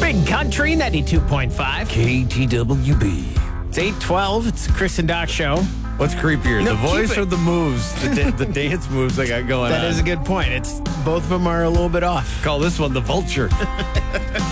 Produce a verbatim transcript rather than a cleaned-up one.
Big Country ninety-two point five. K T W B. It's eight twelve. It's the Chris and Doc Show. What's creepier, No, the voice keep it. or the moves? The, da- the dance moves I got going That on. is a good point. It's both of them are a little bit off. Call this one the vulture.